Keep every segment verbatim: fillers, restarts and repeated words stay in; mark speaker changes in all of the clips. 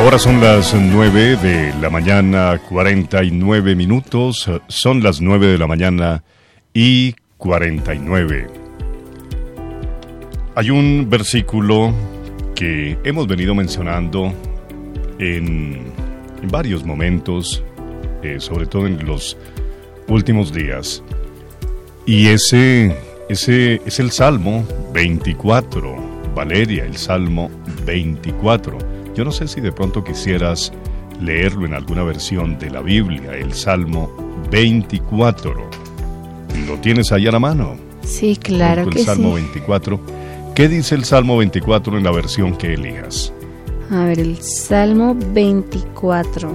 Speaker 1: Ahora son las nueve de la mañana, cuarenta y nueve minutos. Son las nueve de la mañana y cuarenta y nueve. Hay un versículo que hemos venido mencionando en, en varios momentos, eh, sobre todo en los últimos días. Y ese, ese es el Salmo veinticuatro. Valeria, el Salmo veinticuatro. Yo no sé si de pronto quisieras leerlo en alguna versión de la Biblia, el Salmo veinticuatro. ¿Lo tienes ahí a la mano?
Speaker 2: Sí, claro que sí.
Speaker 1: El Salmo veinticuatro. ¿Qué dice el Salmo veinticuatro en la versión que elijas?
Speaker 2: A ver, el Salmo veinticuatro.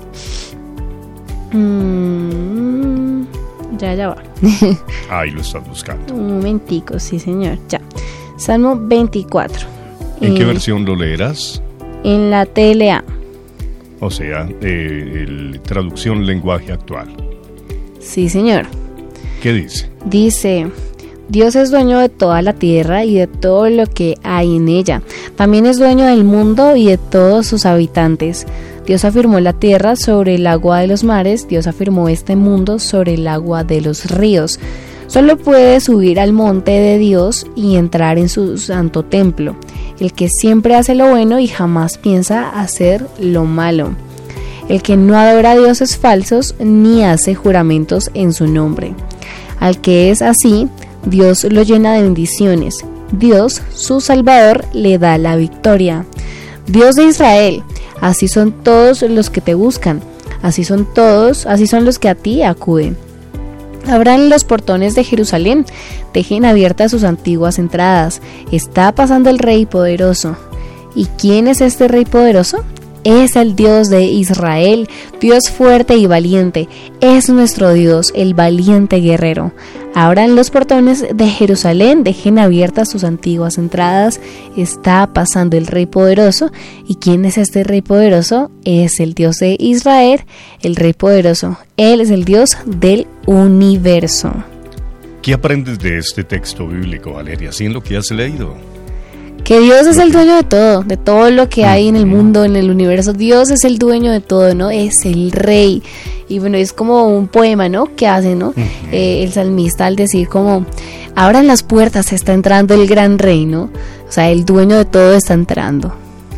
Speaker 2: Mm, ya, ya va.
Speaker 1: Ahí lo estás buscando.
Speaker 2: Un momentico, sí señor, ya. Salmo veinticuatro.
Speaker 1: ¿En
Speaker 2: eh,
Speaker 1: qué versión lo leerás?
Speaker 2: En la T L A.
Speaker 1: O sea, eh, el, traducción lenguaje actual.
Speaker 2: Sí, señor.
Speaker 1: ¿Qué dice?
Speaker 2: Dice: Dios es dueño de toda la tierra y de todo lo que hay en ella. También es dueño del mundo y de todos sus habitantes. Dios afirmó la tierra sobre el agua de los mares. Dios afirmó este mundo sobre el agua de los ríos. Solo puede subir al monte de Dios y entrar en su santo templo, el que siempre hace lo bueno y jamás piensa hacer lo malo, el que no adora a dioses falsos ni hace juramentos en su nombre. Al que es así, Dios lo llena de bendiciones. Dios, su Salvador, le da la victoria. Dios de Israel, así son todos los que te buscan, así son todos, así son los que a ti acuden. Abran los portones de Jerusalén, dejen abiertas sus antiguas entradas. Está pasando el Rey poderoso. ¿Y quién es este Rey poderoso? Es el Dios de Israel, Dios fuerte y valiente. Es nuestro Dios, el valiente guerrero. Abran los portones de Jerusalén, dejen abiertas sus antiguas entradas. Está pasando el Rey poderoso. ¿Y quién es este Rey poderoso? Es el Dios de Israel, el Rey poderoso. Él es el Dios del universo.
Speaker 1: ¿Qué aprendes de este texto bíblico, Valeria, así en lo que has leído?
Speaker 2: Que Dios es el dueño de todo, de todo lo que hay en el mundo, en el universo. Dios es el dueño de todo, ¿no? Es el Rey. Y bueno, es como un poema, ¿no? Que hace, ¿no? Uh-huh. Eh, el salmista al decir como, abran las puertas, está entrando el gran Rey, ¿no? O sea, el dueño de todo está entrando.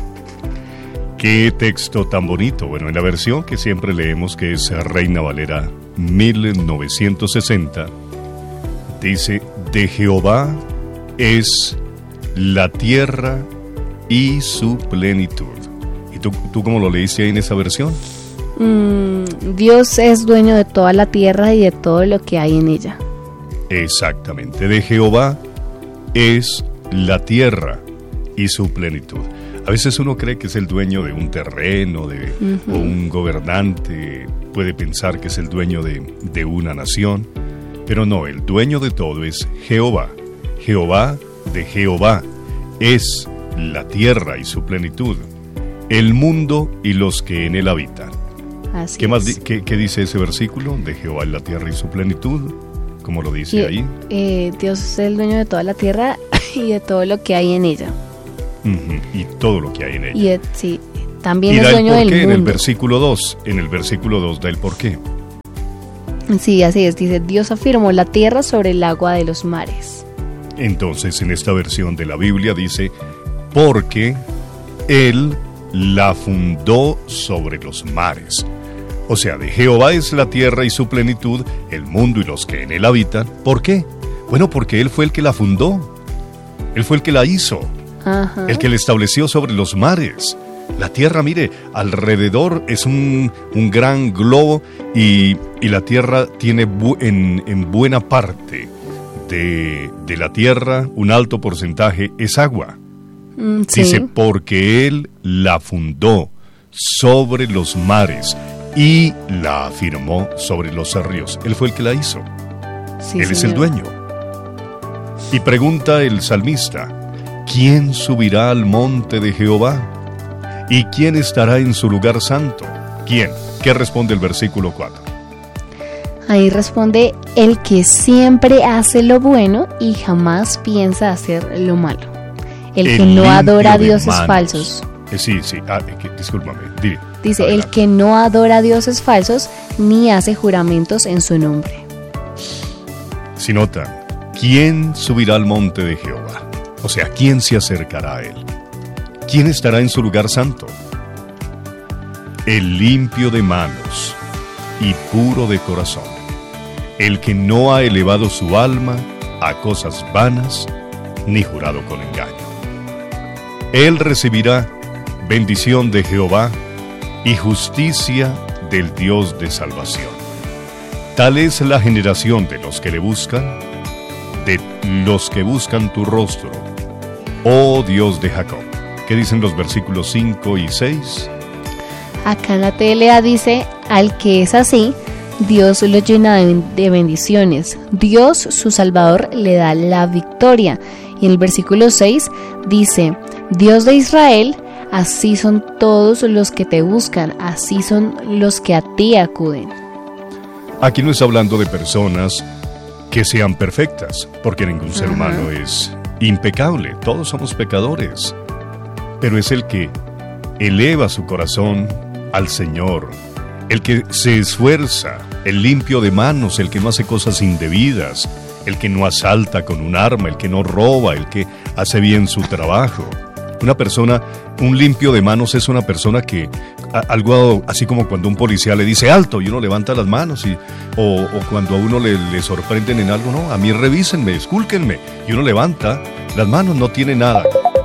Speaker 1: Qué texto tan bonito. Bueno, en la versión que siempre leemos, que es Reina Valera mil novecientos sesenta, dice: de Jehová es la tierra y su plenitud. ¿Y tú, tú cómo lo leíste ahí en esa versión?
Speaker 2: Mm, Dios es dueño de toda la tierra y de todo lo que hay en ella.
Speaker 1: Exactamente, de Jehová es la tierra y su plenitud. A veces uno cree que es el dueño de un terreno, de, uh-huh. o un gobernante puede pensar que es el dueño de, de una nación, pero no, el dueño de todo es Jehová. Jehová de Jehová es la tierra y su plenitud, el mundo y los que en él habitan.
Speaker 2: Así
Speaker 1: ¿Qué más
Speaker 2: es.
Speaker 1: di- qué, qué dice ese versículo? De Jehová es la tierra y su plenitud, como lo dice
Speaker 2: y,
Speaker 1: ahí.
Speaker 2: Eh, Dios es el dueño de toda la tierra y de todo lo que hay en ella.
Speaker 1: Uh-huh. Y todo lo que hay en ella.
Speaker 2: Y de, sí, también
Speaker 1: y
Speaker 2: es
Speaker 1: da
Speaker 2: dueño
Speaker 1: el
Speaker 2: del
Speaker 1: porqué
Speaker 2: mundo.
Speaker 1: en el versículo dos. En el versículo dos da el porqué.
Speaker 2: Sí, así es. Dice: Dios afirmó la tierra sobre el agua de los mares.
Speaker 1: Entonces, en esta versión de la Biblia dice: porque Él la fundó sobre los mares. O sea, de Jehová es la tierra y su plenitud, el mundo y los que en él habitan. ¿Por qué? Bueno, porque Él fue el que la fundó. Él fue el que la hizo.
Speaker 2: Ajá.
Speaker 1: El que la estableció sobre los mares. La tierra, mire, alrededor es un, un gran globo y, y la tierra tiene bu- en, en buena parte de, de la tierra, un alto porcentaje es agua.
Speaker 2: Mm, sí.
Speaker 1: Dice, porque Él la fundó sobre los mares y la afirmó sobre los ríos. Él fue el que la hizo.
Speaker 2: Sí,
Speaker 1: Él
Speaker 2: señor.
Speaker 1: es el dueño. Y pregunta el salmista: ¿quién subirá al monte de Jehová? ¿Y quién estará en su lugar santo? ¿Quién? ¿Qué responde el versículo cuatro?
Speaker 2: Ahí responde: el que siempre hace lo bueno y jamás piensa hacer lo malo. El, el que no adora a dioses falsos.
Speaker 1: Eh, sí, sí, ah, eh, que, discúlpame, dile.
Speaker 2: Dice,
Speaker 1: Adelante.
Speaker 2: el que no adora a dioses falsos ni hace juramentos en su nombre.
Speaker 1: Si notan, ¿quién subirá al monte de Jehová? O sea, ¿quién se acercará a él? ¿Quién estará en su lugar santo? El limpio de manos y puro de corazón, el que no ha elevado su alma a cosas vanas ni jurado con engaño. Él recibirá bendición de Jehová y justicia del Dios de salvación. Tal es la generación de los que le buscan, de los que buscan tu rostro, oh Dios de Jacob. ¿Qué dicen los versículos cinco y seis?
Speaker 2: Acá en la T L A dice, al que es así, Dios lo llena de, de bendiciones. Dios, su Salvador, le da la victoria. Y en el versículo seis dice, Dios de Israel, así son todos los que te buscan, así son los que a ti acuden.
Speaker 1: Aquí no está hablando de personas que sean perfectas, porque ningún ser
Speaker 2: Ajá.
Speaker 1: humano es impecable, todos somos pecadores. Pero es el que eleva su corazón al Señor, el que se esfuerza, el limpio de manos, el que no hace cosas indebidas, el que no asalta con un arma, el que no roba, el que hace bien su trabajo. Una persona, un limpio de manos es una persona que, a, algo así como cuando un policía le dice alto y uno levanta las manos, y, o, o cuando a uno le, le sorprenden en algo, no, a mí revísenme, escúlquenme, y uno levanta las manos, no tiene nada.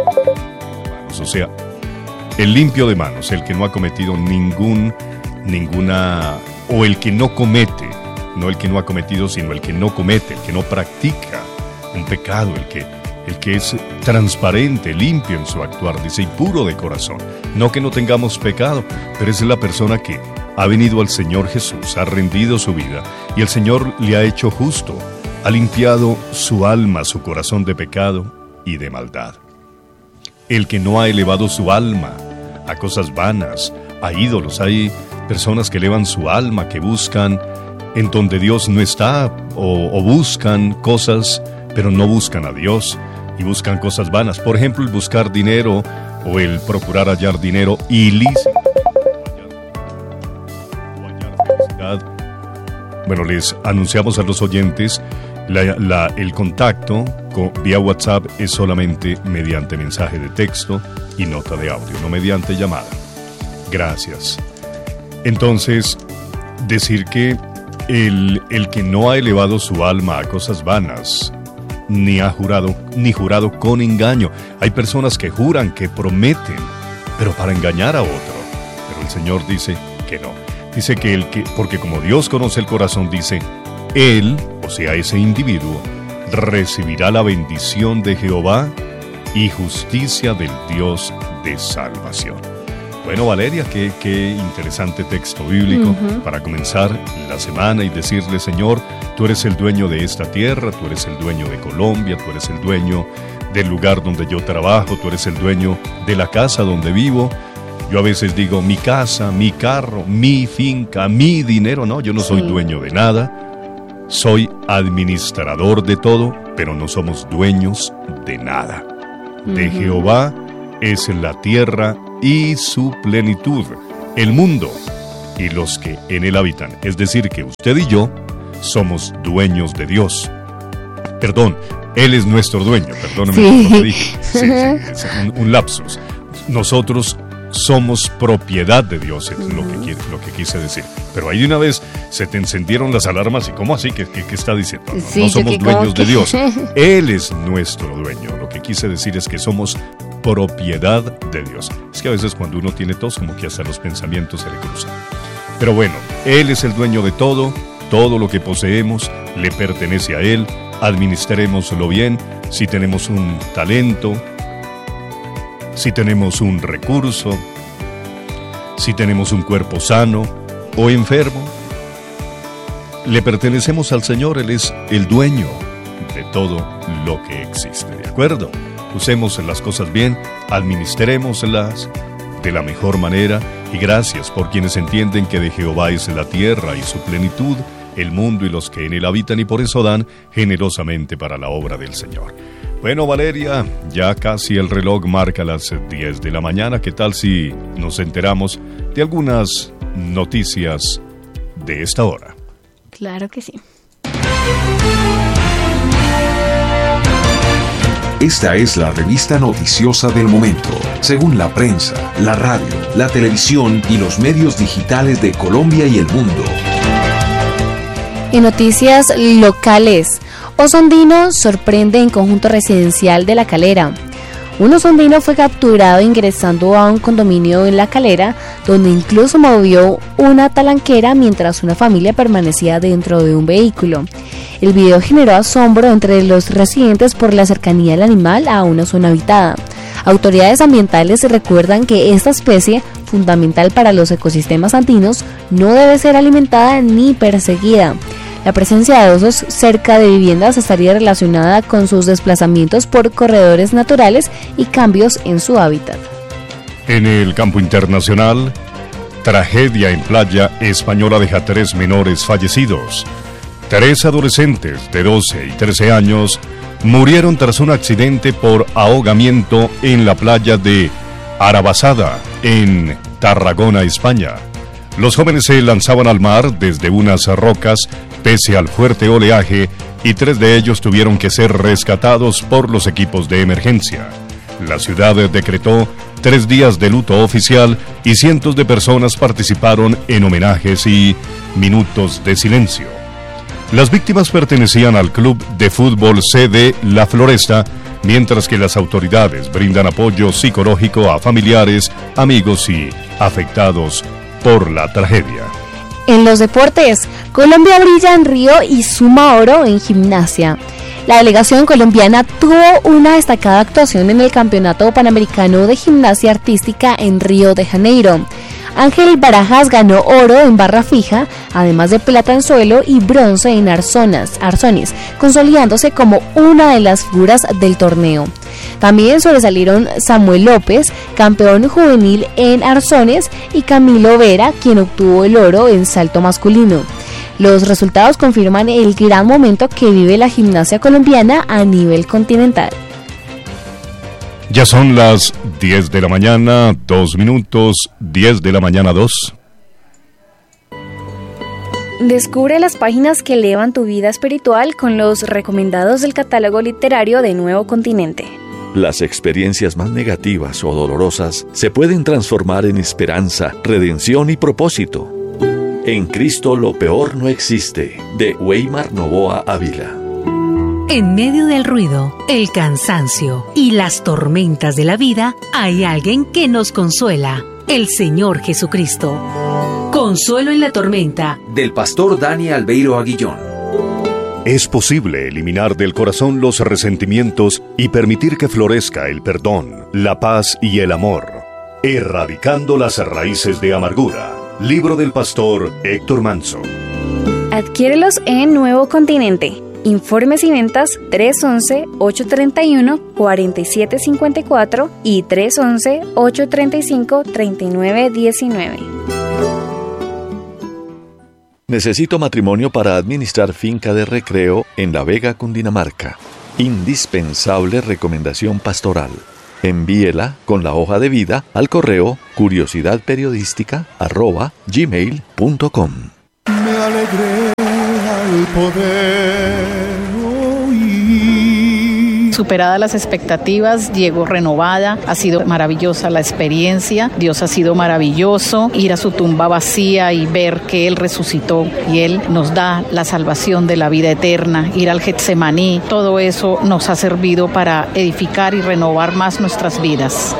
Speaker 1: O sea, el limpio de manos, el que no ha cometido ningún, ninguna, o el que no comete, no el que no ha cometido, sino el que no comete, el que no practica un pecado, el que, el que es transparente, limpio en su actuar, dice, y puro de corazón. No que no tengamos pecado, pero es la persona que ha venido al Señor Jesús, ha rendido su vida, y el Señor le ha hecho justo, ha limpiado su alma, su corazón de pecado y de maldad. El que no ha elevado su alma a cosas vanas, a ídolos. Hay personas que elevan su alma, que buscan en donde Dios no está, o, o buscan cosas, pero no buscan a Dios, y buscan cosas vanas. Por ejemplo, el buscar dinero, o el procurar hallar dinero ilícito, o hallar felicidad. Bueno, les anunciamos a los oyentes, la, la, el contacto con, vía WhatsApp es solamente mediante mensaje de texto y nota de audio, no mediante llamada. Gracias. Entonces, decir que el, el que no ha elevado su alma a cosas vanas, ni ha jurado, ni jurado con engaño. Hay personas que juran, que prometen, pero para engañar a otro. Pero el Señor dice que no. Dice que el que, porque como Dios conoce el corazón, dice, él, o sea, ese individuo, recibirá la bendición de Jehová y justicia del Dios de salvación. Bueno, Valeria, qué, qué interesante texto bíblico uh-huh. para comenzar la semana y decirle, Señor, tú eres el dueño de esta tierra, tú eres el dueño de Colombia, tú eres el dueño del lugar donde yo trabajo, tú eres el dueño de la casa donde vivo. Yo a veces digo, mi casa, mi carro, mi finca, mi dinero. No, yo no soy sí. dueño de nada. Soy administrador de todo, pero no somos dueños de nada. Uh-huh. De Jehová es la tierra y su plenitud, el mundo y los que en él habitan. Es decir, que usted y yo somos dueños de Dios. Perdón, Él es nuestro dueño, perdóname sí. lo que dije. Sí, sí, es un, un lapsus. Nosotros somos propiedad de Dios, es lo que, lo que quise decir. Pero ahí de una vez se te encendieron las alarmas y ¿cómo así? ¿Qué, qué, qué está diciendo? No, sí, no somos dueños que... de Dios. Él es nuestro dueño. Lo que quise decir es que somos propiedad de Dios. Es que a veces cuando uno tiene tos, como que hasta los pensamientos se le cruzan. Pero bueno, Él es el dueño de todo, todo lo que poseemos le pertenece a Él, administrémoslo bien. Si tenemos un talento, si tenemos un recurso, si tenemos un cuerpo sano o enfermo, le pertenecemos al Señor. Él es el dueño de todo lo que existe, ¿de acuerdo? Usemos las cosas bien, administrémoslas de la mejor manera, y gracias por quienes entienden que de Jehová es la tierra y su plenitud, el mundo y los que en él habitan, y por eso dan generosamente para la obra del Señor. Bueno, Valeria, ya casi el reloj marca las diez de la mañana. ¿Qué tal si nos enteramos de algunas noticias de esta hora?
Speaker 2: Claro que sí.
Speaker 3: Esta es la revista noticiosa del momento, según la prensa, la radio, la televisión y los medios digitales de Colombia y el mundo.
Speaker 2: En noticias locales, Osondino sorprende en conjunto residencial de La Calera. Un osondino fue capturado ingresando a un condominio en La Calera, donde incluso movió una talanquera mientras una familia permanecía dentro de un vehículo. El video generó asombro entre los residentes por la cercanía del animal a una zona habitada. Autoridades ambientales recuerdan que esta especie, fundamental para los ecosistemas andinos, no debe ser alimentada ni perseguida. La presencia de osos cerca de viviendas estaría relacionada con sus desplazamientos por corredores naturales y cambios en su hábitat.
Speaker 1: En el campo internacional, tragedia en playa española deja tres menores fallecidos. Tres adolescentes de doce y trece años murieron tras un accidente por ahogamiento en la playa de Arabasada, en Tarragona, España. Los jóvenes se lanzaban al mar desde unas rocas pese al fuerte oleaje y tres de ellos tuvieron que ser rescatados por los equipos de emergencia. La ciudad decretó tres días de luto oficial y cientos de personas participaron en homenajes y minutos de silencio. Las víctimas pertenecían al club de fútbol C D La Floresta, mientras que las autoridades brindan apoyo psicológico a familiares, amigos y afectados por la tragedia.
Speaker 2: En los deportes, Colombia brilla en Río y suma oro en gimnasia. La delegación colombiana tuvo una destacada actuación en el Campeonato Panamericano de Gimnasia Artística en Río de Janeiro. Ángel Barajas ganó oro en barra fija, además de plata en suelo y bronce en arzonas, arzones, consolidándose como una de las figuras del torneo. También sobresalieron Samuel López, campeón juvenil en arzones, y Camilo Vera, quien obtuvo el oro en salto masculino. Los resultados confirman el gran momento que vive la gimnasia colombiana a nivel continental.
Speaker 1: Ya son las diez de la mañana, dos minutos, diez de la mañana, dos.
Speaker 2: Descubre las páginas que elevan tu vida espiritual con los recomendados del catálogo literario de Nuevo Continente.
Speaker 4: Las experiencias más negativas o dolorosas se pueden transformar en esperanza, redención y propósito. En Cristo lo peor no existe, de Weimar Novoa Ávila.
Speaker 5: En medio del ruido, el cansancio y las tormentas de la vida, hay alguien que nos consuela, el Señor Jesucristo. Consuelo en la tormenta,
Speaker 6: del pastor Dani Albeiro Aguillón.
Speaker 1: Es posible eliminar del corazón los resentimientos y permitir que florezca el perdón, la paz y el amor, erradicando las raíces de amargura. Libro del pastor Héctor Manso.
Speaker 2: Adquiérelos en Nuevo Continente. Informes y ventas tres once, ocho treinta y uno, cuarenta y siete cincuenta y cuatro y tres once, ocho treinta y cinco, treinta y nueve diecinueve.
Speaker 4: Necesito matrimonio para administrar finca de recreo en La Vega, Cundinamarca. Indispensable recomendación pastoral. Envíela con la hoja de vida al correo curiosidadperiodística arroba gmail punto com.
Speaker 7: Me alegré al poder oír.
Speaker 8: Superadas las expectativas, llegó renovada, ha sido maravillosa la experiencia, Dios ha sido maravilloso, ir a su tumba vacía y ver que Él resucitó y Él nos da la salvación de la vida eterna, ir al Getsemaní, todo eso nos ha servido para edificar y renovar más nuestras vidas.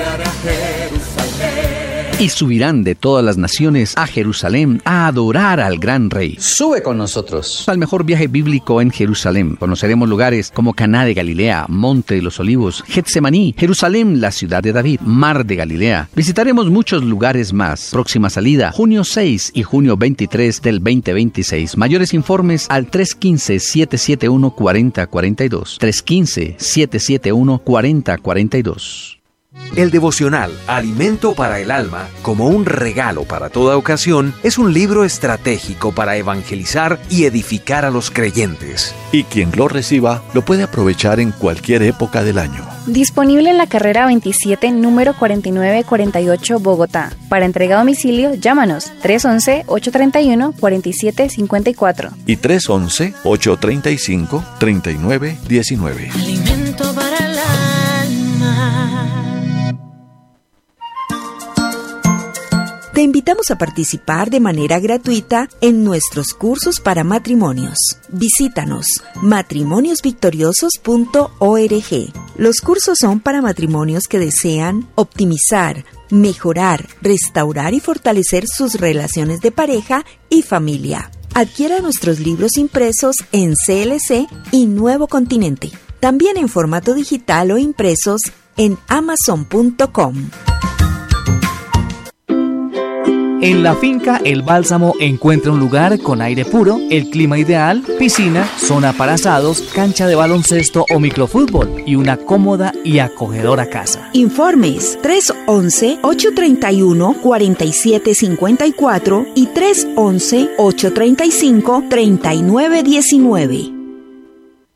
Speaker 9: Y subirán de todas las naciones a Jerusalén a adorar al gran rey.
Speaker 6: Sube con nosotros
Speaker 9: Al mejor viaje bíblico en Jerusalén. Conoceremos lugares como Caná de Galilea, Monte de los Olivos, Getsemaní, Jerusalén, la ciudad de David, Mar de Galilea. Visitaremos muchos lugares más. Próxima salida, junio seis y junio veintitrés del veinte veintiséis. Mayores informes al tres uno cinco, siete siete uno, cuatro cero cuatro dos. tres uno cinco, siete siete uno, cuatro cero cuatro dos.
Speaker 6: El devocional Alimento para el Alma, como un regalo para toda ocasión, es un libro estratégico para evangelizar y edificar a los creyentes.
Speaker 4: Y quien lo reciba lo puede aprovechar en cualquier época del año.
Speaker 2: Disponible en la carrera veintisiete, número cuarenta y nueve cuarenta y ocho, Bogotá. Para entrega a domicilio, llámanos tres once, ocho treinta y uno, cuarenta y siete cincuenta y cuatro.
Speaker 4: Y tres once, ocho treinta y cinco, treinta y nueve diecinueve.
Speaker 10: Alimento para el alma.
Speaker 11: Te invitamos a participar de manera gratuita en nuestros cursos para matrimonios. Visítanos matrimonios victoriosos punto org. Los cursos son para matrimonios que desean optimizar, mejorar, restaurar y fortalecer sus relaciones de pareja y familia. Adquiera nuestros libros impresos en C L C y Nuevo Continente. También en formato digital o impresos en amazon punto com.
Speaker 12: En la finca El Bálsamo encuentra un lugar con aire puro, el clima ideal, piscina, zona para asados, cancha de baloncesto o microfútbol y una cómoda y acogedora casa.
Speaker 11: Informes tres once, ocho treinta y uno, cuarenta y siete cincuenta y cuatro y tres once, ocho treinta y cinco, treinta y nueve diecinueve.